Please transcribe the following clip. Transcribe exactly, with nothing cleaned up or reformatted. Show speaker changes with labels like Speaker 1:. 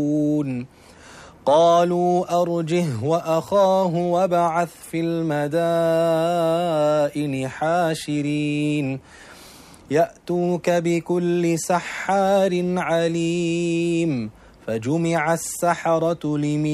Speaker 1: قالوا أرجه وأخاه وابعث في المدائن حاشرين يأتوك بكل سحار عليم فجمع السحرة لميقات